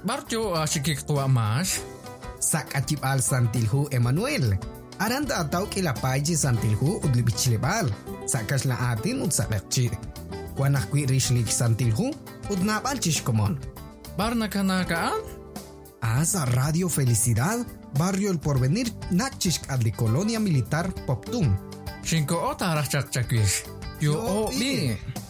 Barjo sikik tua mas. Sak acipal santilhu Emmanuel. Aranda atau kilapaji santilhu udli bichlebal. Sakas la atin ud sakakchi. Wanak kwi rishlik santilhu ud napal chishkomon. Barna kanakaan? Asa Radio Felicidad, Barrio El Porvenir, Nachishk adli Colonia Militar Poptun. Shinko ota arachak chakwish. Yo o bi.